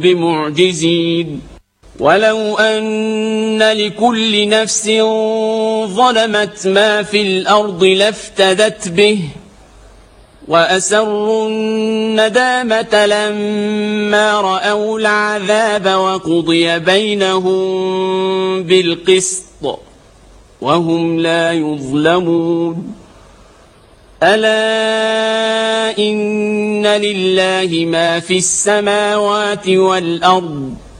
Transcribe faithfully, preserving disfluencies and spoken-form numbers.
بمعجزين ولو أن لكل نفس ظلمت ما في الأرض لافتدت به وأسروا الندامة لما رأوا العذاب وقضي بينهم بالقسط وهم لا يظلمون ألا إن لله ما في السماوات والأرض